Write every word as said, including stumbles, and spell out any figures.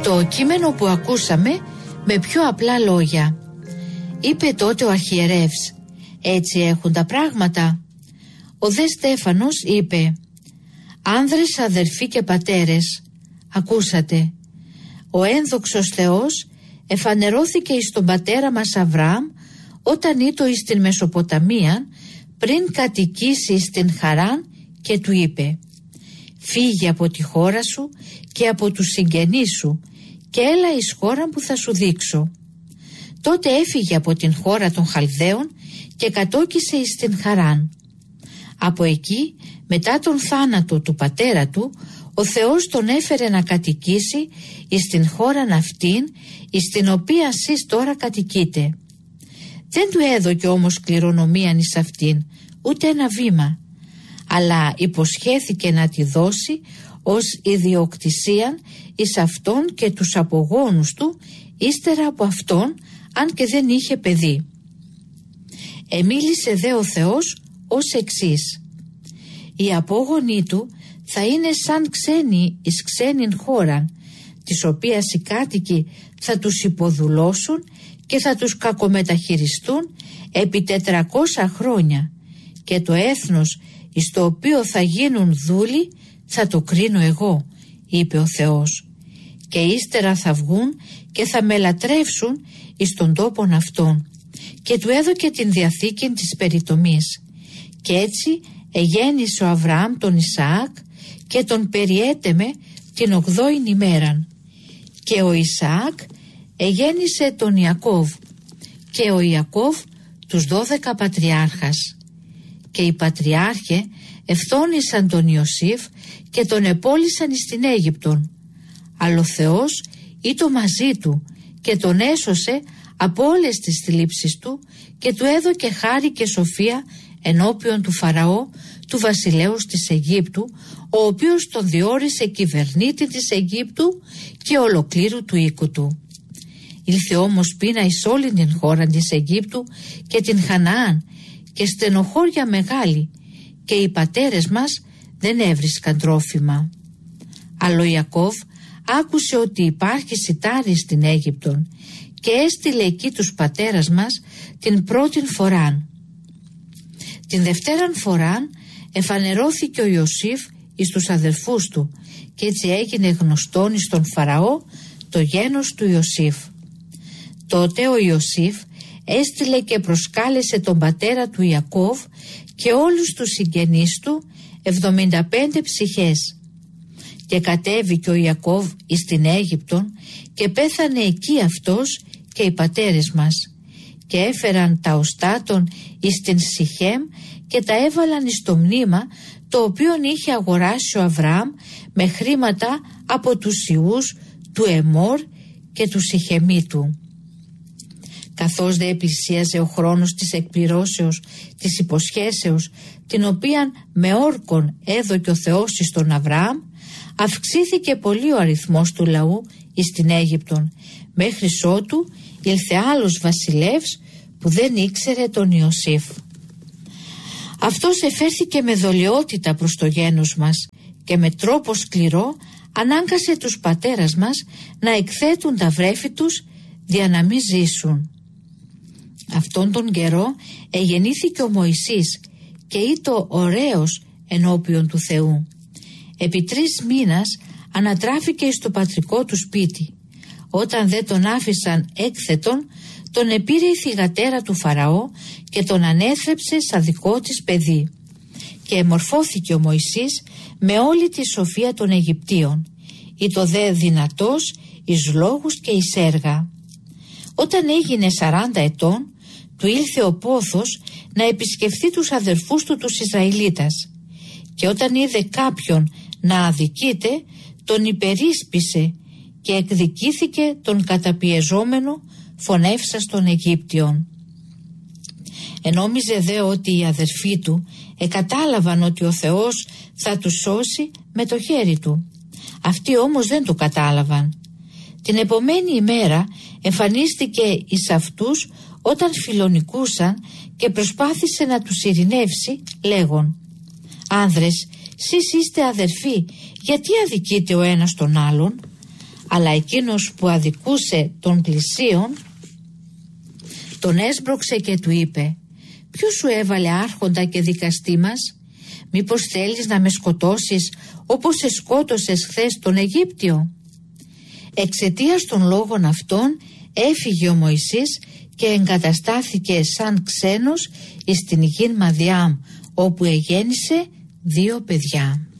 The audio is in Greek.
το κείμενο που ακούσαμε με πιο απλά λόγια. Είπε τότε ο αρχιερεύς: έτσι έχουν τα πράγματα? Ο δε Στέφανος είπε: άνδρες, αδερφοί και πατέρες, ακούσατε. Ο ένδοξος Θεός εφανερώθηκε εις τον πατέρα μας Αβραάμ όταν ήτο εις την Μεσοποταμία πριν κατοικήσει στην Χαράν και του είπε: φύγε από τη χώρα σου και από τους συγγενείς σου και έλα εις χώρα που θα σου δείξω. Τότε έφυγε από την χώρα των Χαλδαίων και κατόκισε εις την Χαράν. Από εκεί, μετά τον θάνατο του πατέρα του, ο Θεός τον έφερε να κατοικήσει εις την χώραν αυτήν εις την οποία σεις τώρα κατοικείτε. Δεν του έδωκε όμως κληρονομίαν εις αυτήν, ούτε ένα βήμα, αλλά υποσχέθηκε να τη δώσει ως ιδιοκτησίαν εις αυτόν και τους απογόνους του ύστερα από αυτόν, αν και δεν είχε παιδί. Εμίλησε δε ο Θεός ως εξής: οι απόγονοί του θα είναι σαν ξένοι εις ξένην χώραν, της οποίας οι κάτοικοι θα τους υποδουλώσουν και θα τους κακομεταχειριστούν επί τετρακόσια χρόνια, και το έθνος εις το οποίο θα γίνουν δούλοι θα το κρίνω εγώ, είπε ο Θεός, και ύστερα θα βγουν και θα με λατρεύσουν εις τον τόπον αυτόν, και του έδωκε την διαθήκη της περιτομής. Και έτσι εγέννησε ο Αβραάμ τον Ισαάκ και τον περιέτεμε την ογδόην ημέραν. Και ο Ισαάκ εγέννησε τον Ιακώβ και ο Ιακώβ τους δώδεκα πατριάρχας. Και οι πατριάρχε ευθόνησαν τον Ιωσήφ και τον επόλυσαν εις την Αίγυπτον. Αλλά ο Θεός ήτο μαζί του και τον έσωσε από όλες τις θλίψεις του και του έδωκε χάρη και σοφία ενώπιον του Φαραώ, του βασιλέως της Αιγύπτου, ο οποίος τον διόρισε κυβερνήτη της Αιγύπτου και ολοκλήρου του οίκου του. Ήλθε όμως πείνα εις όλην την χώρα της Αιγύπτου και την Χαναάν και στενοχώρια μεγάλη, και οι πατέρες μας δεν έβρισκαν τρόφιμα. Αλλά ο Ιακώβ άκουσε ότι υπάρχει σιτάρι στην Αίγυπτον και έστειλε εκεί τους πατέρας μας την πρώτην φοράν. Την δευτέραν φοράν εφανερώθηκε ο Ιωσήφ εις τους αδελφούς του και έτσι έγινε γνωστόν εις τον Φαραώ το γένος του Ιωσήφ. Τότε ο Ιωσήφ έστειλε και προσκάλεσε τον πατέρα του Ιακώβ και όλους τους συγγενείς του, εβδομήντα πέντε ψυχές. Και κατέβηκε ο Ιακώβ εις την Αίγυπτον και πέθανε εκεί αυτός και οι πατέρες μας, και έφεραν τα οστάτων εις την Σιχέμ και τα έβαλαν εις το μνήμα το οποίον είχε αγοράσει ο Αβραάμ με χρήματα από τους ιούς του Εμόρ και του Σιχεμίτου. Καθώς δε επλησίαζε ο χρόνος της εκπληρώσεως της υποσχέσεως, την οποίαν με όρκον έδωκε ο Θεός εις τον Αβραάμ, αυξήθηκε πολύ ο αριθμός του λαού εις την Αίγυπτον, μέχρι ότου ήλθε άλλος βασιλεύς που δεν ήξερε τον Ιωσήφ. Αυτός εφέρθηκε με δολιότητα προς το γένος μας και με τρόπο σκληρό ανάγκασε τους πατέρας μας να εκθέτουν τα βρέφη τους δια να μην ζήσουν. Αυτόν τον καιρό εγεννήθηκε ο Μωυσής και ήτο ωραίος ενώπιον του Θεού. Επί τρεις μήνας ανατράφηκε στο πατρικό του σπίτι. Όταν δεν τον άφησαν έκθετον, τον επήρε η θυγατέρα του Φαραώ και τον ανέθρεψε σαν δικό της παιδί. Και εμορφώθηκε ο Μωυσής με όλη τη σοφία των Αιγυπτίων. Ήτο δε δυνατός εις λόγους και εις έργα. Όταν έγινε σαράντα ετών, του ήλθε ο πόθος να επισκεφθεί τους αδερφούς του τους Ισραηλίτας. Και όταν είδε κάποιον να αδικείται, τον υπερίσπισε και εκδικήθηκε τον καταπιεζόμενο φωνεύσας των Αιγύπτιων. Ενόμιζε δε ότι οι αδερφοί του εκατάλαβαν ότι ο Θεός θα τους σώσει με το χέρι του. Αυτοί όμως δεν το κατάλαβαν. Την επομένη ημέρα εμφανίστηκε εις αυτούς όταν φιλονικούσαν και προσπάθησε να τους ειρηνεύσει λέγον: «Άνδρες, σεις είστε αδερφοί, γιατί αδικείτε ο ένας τον άλλον?» αλλά εκείνος που αδικούσε τον πλησίον τον έσπρωξε και του είπε: «Ποιος σου έβαλε άρχοντα και δικαστή μας? Μήπως θέλεις να με σκοτώσεις όπως σε σκότωσες χθες τον Αιγύπτιο?» Εξαιτίας των λόγων αυτών έφυγε ο Μωυσής και εγκαταστάθηκε σαν ξένος εις την γην Μαδιάμ, όπου εγέννησε δύο παιδιά.